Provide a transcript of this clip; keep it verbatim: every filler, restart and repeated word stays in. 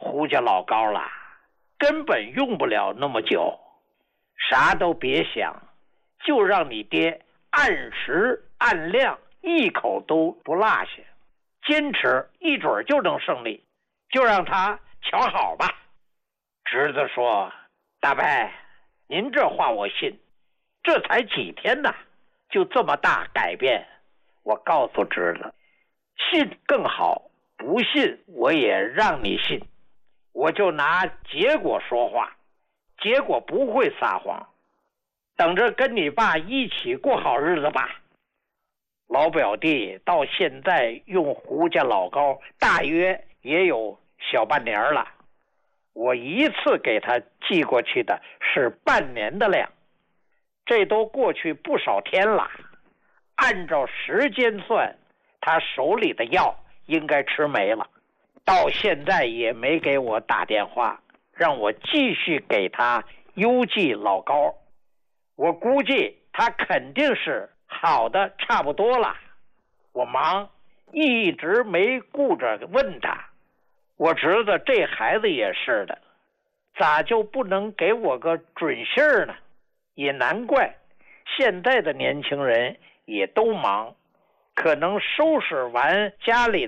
胡家老高了，根本用不了那么久，啥都别想，就让你爹按时按量一口都不落下，坚持一准就能胜利，就让他瞧好吧。侄子说，大伯，您这话我信，这才几天呢，就这么大改变。我告诉侄子，信更好，不信我也让你信，我就拿结果说话，结果不会撒谎，等着跟你爸一起过好日子吧。老表弟到现在用胡家老高大约也有小半年了，我一次给他寄过去的是半年的量，这都过去不少天了，按照时间算，他手里的药应该吃没了，到现在也没给我打电话，让我继续给他邮寄老高。我估计他肯定是好的差不多了，我忙一直没顾着问他。我侄子这孩子也是的，咋就不能给我个准信儿呢？也难怪现在的年轻人也都忙，可能收拾完家里